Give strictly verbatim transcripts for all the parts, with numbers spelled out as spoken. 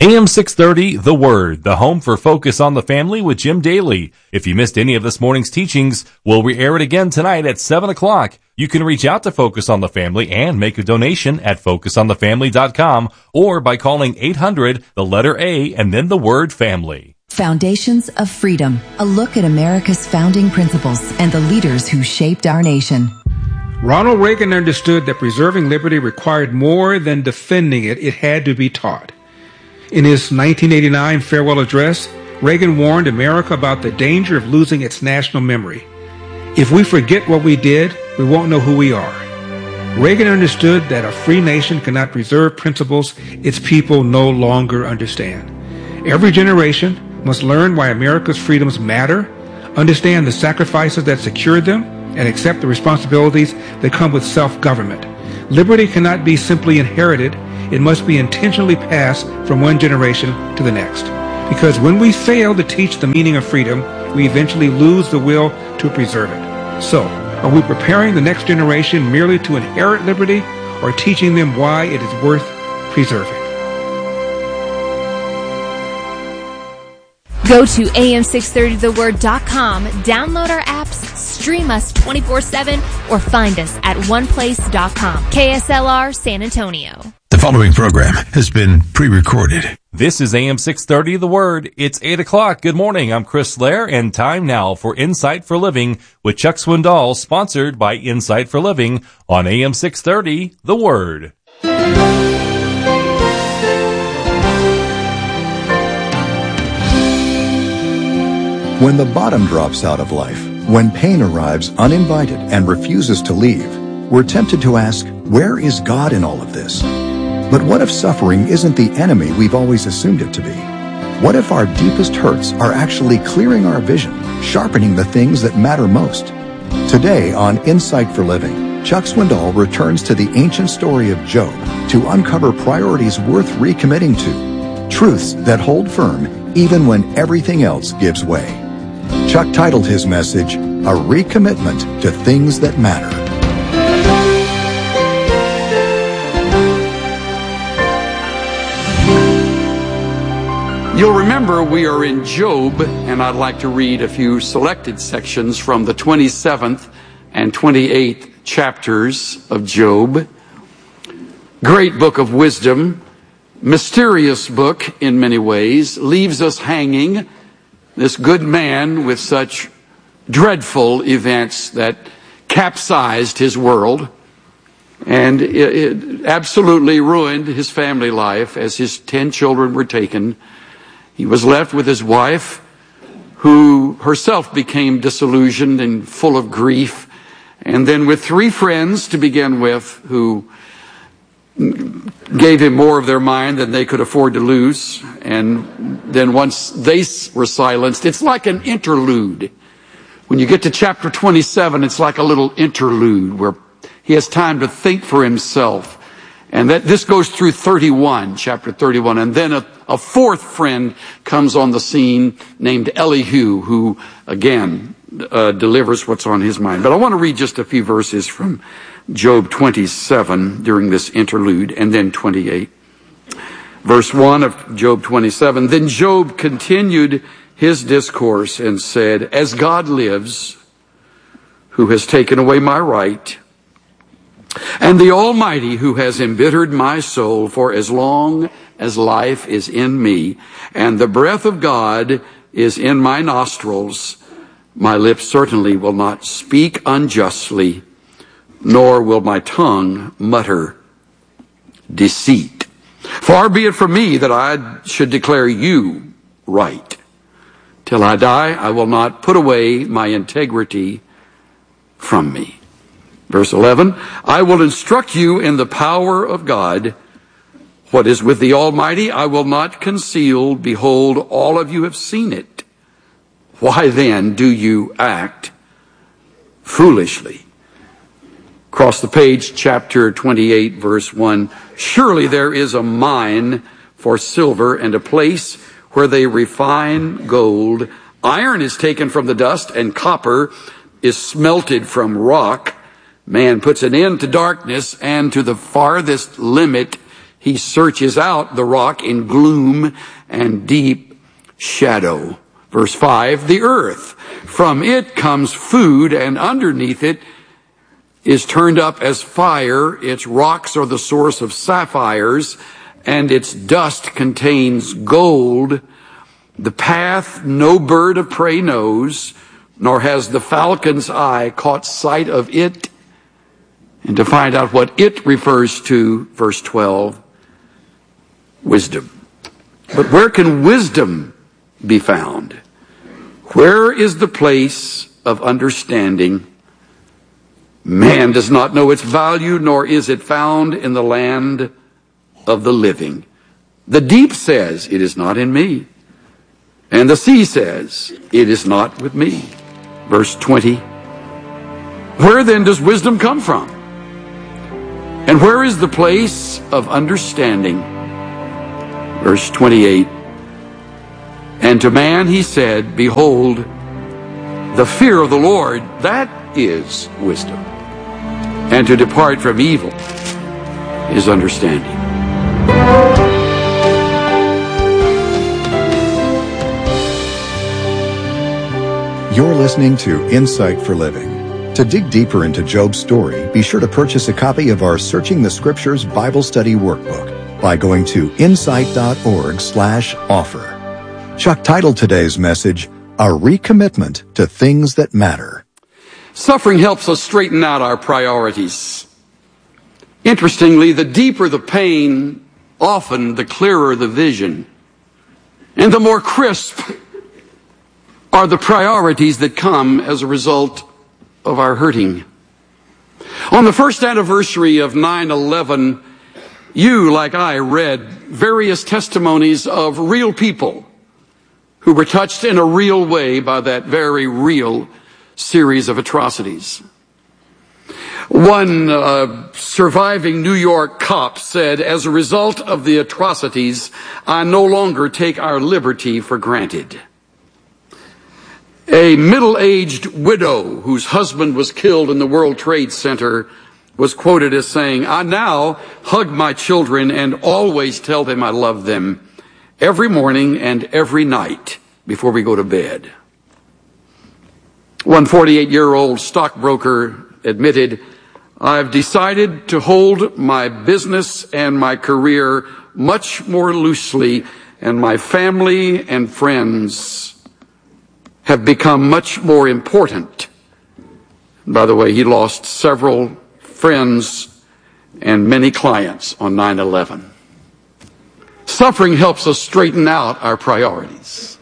A M six thirty, The Word, the home for Focus on the Family with Jim Daly. If you missed any of this morning's teachings, we'll re-air it again tonight at seven o'clock. You can reach out to Focus on the Family and make a donation at focus on the family dot com or by calling eight hundred, the letter A, and then the word family. Foundations of Freedom, a look at America's founding principles and the leaders who shaped our nation. Ronald Reagan understood that preserving liberty required more than defending it. It had to be taught. In his nineteen eighty-nine farewell address, Reagan warned America about the danger of losing its national memory. If we forget what we did, we won't know who we are. Reagan understood that a free nation cannot preserve principles its people no longer understand. Every generation must learn why America's freedoms matter, understand the sacrifices that secured them, and accept the responsibilities that come with self-government. Liberty cannot be simply inherited. It must be intentionally passed from one generation to the next. Because when we fail to teach the meaning of freedom, we eventually lose the will to preserve it. So, are we preparing the next generation merely to inherit liberty, or teaching them why it is worth preserving? Go to A M six thirty the word dot com, download our apps, stream us twenty-four seven, or find us at one place dot com. K S L R San Antonio. The following program has been pre-recorded. This is A M six thirty, The Word. It's eight o'clock. Good morning. I'm Chris Lair, and time now for Insight for Living with Chuck Swindoll, sponsored by Insight for Living on A M six thirty, The Word. When the bottom drops out of life, when pain arrives uninvited and refuses to leave, we're tempted to ask, where is God in all of this? But what if suffering isn't the enemy we've always assumed it to be? What if our deepest hurts are actually clearing our vision, sharpening the things that matter most? Today on Insight for Living, Chuck Swindoll returns to the ancient story of Job to uncover priorities worth recommitting to, truths that hold firm even when everything else gives way. Chuck titled his message, A Recommitment to Things That Matter. You'll remember we are in Job, and I'd like to read a few selected sections from the twenty-seventh and twenty-eighth chapters of Job. Great book of wisdom, mysterious book in many ways, leaves us hanging. This good man with such dreadful events that capsized his world, and it, it absolutely ruined his family life as his ten children were taken. He was left with his wife, who herself became disillusioned and full of grief, and then with three friends to begin with who gave him more of their mind than they could afford to lose. And then once they were silenced, it's like an interlude. When you get to chapter twenty-seven, it's like a little interlude where he has time to think for himself. And that this goes through thirty-one, chapter thirty-one. And then a, a fourth friend comes on the scene named Elihu, who again uh, delivers what's on his mind. But I want to read just a few verses from Job twenty-seven during this interlude, and then twenty-eight. Verse one of Job twenty-seven, Then Job continued his discourse and said, As God lives, who has taken away my right, and the Almighty who has embittered my soul, for as long as life is in me, and the breath of God is in my nostrils, my lips certainly will not speak unjustly, nor will my tongue mutter deceit. Far be it from me that I should declare you right. Till I die, I will not put away my integrity from me. Verse eleven, I will instruct you in the power of God. What is with the Almighty, I will not conceal. Behold, all of you have seen it. Why then do you act foolishly? Across the page, chapter twenty-eight, verse one. Surely there is a mine for silver and a place where they refine gold. Iron is taken from the dust and copper is smelted from rock. Man puts an end to darkness, and to the farthest limit He searches out the rock in gloom and deep shadow. Verse five, the earth, from it comes food, and underneath it is turned up as fire. Its rocks are the source of sapphires, and its dust contains gold. The path no bird of prey knows, nor has the falcon's eye caught sight of it. And to find out what it refers to, verse twelve, wisdom. But where can wisdom be found? Where is the place of understanding? Man does not know its value, nor is it found in the land of the living. The deep says, it is not in me. And the sea says, it is not with me. Verse twenty. Where then does wisdom come from? And where is the place of understanding? Verse twenty-eight. And to man he said, behold, the fear of the Lord, that is wisdom. And to depart from evil is understanding. You're listening to Insight for Living. To dig deeper into Job's story, be sure to purchase a copy of our Searching the Scriptures Bible Study Workbook by going to insight.org slash offer. Chuck titled today's message, A Recommitment to Things That Matter. Suffering helps us straighten out our priorities. Interestingly, the deeper the pain, often the clearer the vision. And the more crisp are the priorities that come as a result of our hurting. On the first anniversary of nine eleven, you, like I, read various testimonies of real people who were touched in a real way by that very real series of atrocities. One uh, surviving New York cop said, as a result of the atrocities, I no longer take our liberty for granted. A middle-aged widow whose husband was killed in the World Trade Center was quoted as saying, I now hug my children and always tell them I love them every morning and every night before we go to bed. One forty-eight-year-old stockbroker admitted, I've decided to hold my business and my career much more loosely, and my family and friends have become much more important. By the way, he lost several friends and many clients on nine eleven. Suffering helps us straighten out our priorities.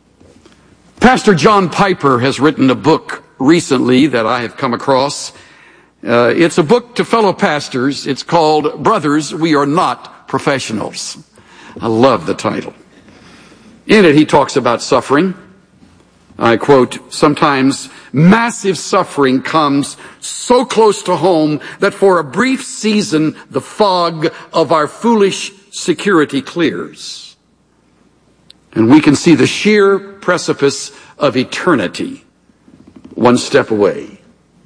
Pastor John Piper has written a book recently that I have come across. Uh, it's a book to fellow pastors. It's called Brothers, We Are Not Professionals. I love the title. In it, he talks about suffering. I quote, sometimes massive suffering comes so close to home that for a brief season, the fog of our foolish security clears. And we can see the sheer precipice of eternity one step away.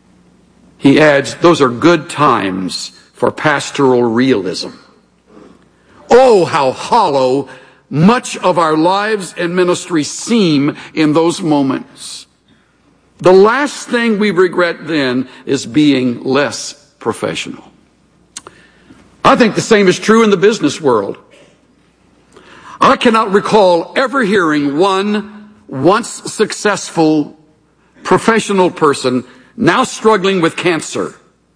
He adds, those are good times for pastoral realism. Oh, how hollow much of our lives and ministry seem in those moments. The last thing we regret then is being less professional. I think the same is true in the business world. I cannot recall ever hearing one once successful professional person now struggling with cancer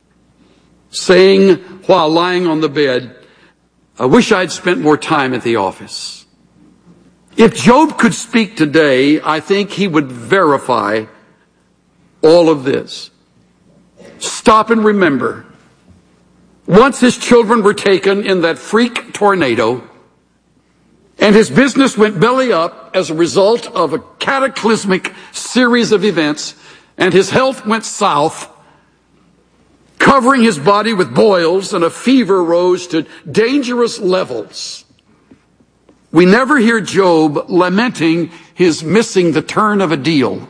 saying while lying on the bed, I wish I'd spent more time at the office. If Job could speak today, I think he would verify all of this. Stop and remember. Once his children were taken in that freak tornado, and his business went belly up as a result of a cataclysmic series of events, and his health went south, covering his body with boils, and a fever rose to dangerous levels. We never hear Job lamenting his missing the turn of a deal,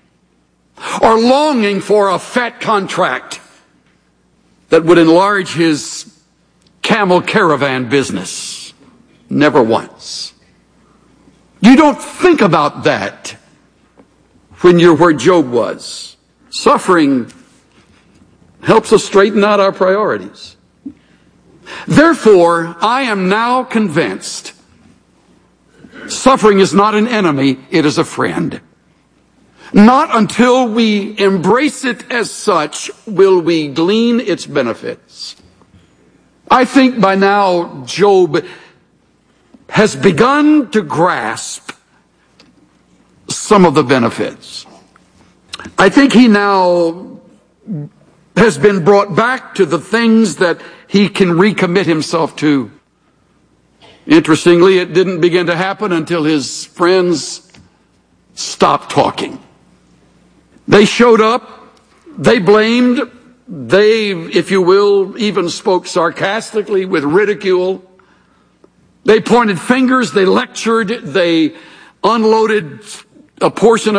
or longing for a fat contract that would enlarge his camel caravan business. Never once. You don't think about that when you're where Job was. Suffering helps us straighten out our priorities. Therefore, I am now convinced suffering is not an enemy, it is a friend. Not until we embrace it as such will we glean its benefits. I think by now Job has begun to grasp some of the benefits. I think he now has been brought back to the things that he can recommit himself to. Interestingly, it didn't begin to happen until his friends stopped talking. They showed up, they blamed, they, if you will, even spoke sarcastically with ridicule. They pointed fingers, they lectured, they unloaded a portion of